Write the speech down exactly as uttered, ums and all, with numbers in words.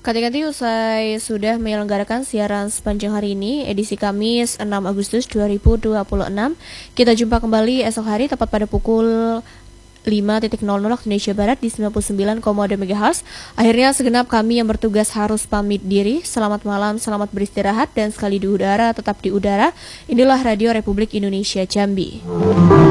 Ganti-ganti usai sudah menyelenggarakan siaran sepanjang hari ini, edisi Kamis enam Agustus dua ribu dua puluh enam. Kita jumpa kembali esok hari tepat pada pukul lima nol nol waktu Indonesia Barat di sembilan puluh sembilan koma dua megahertz. Akhirnya segenap kami yang bertugas harus pamit diri. Selamat malam, selamat beristirahat, dan sekali di udara tetap di udara. Inilah Radio Republik Indonesia Jambi.